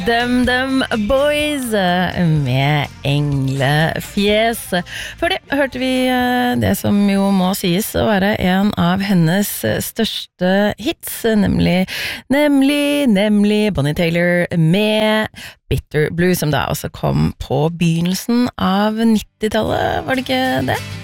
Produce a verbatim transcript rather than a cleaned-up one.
Dum Dum Boys med englefjes. Før det hørte vi det som jo må sies å være en av hennes største hits, nemlig, nemlig, nemlig Bonnie Tyler med Bitter Blue, som da også kom på begynnelsen av nittitallet, var det ikke det?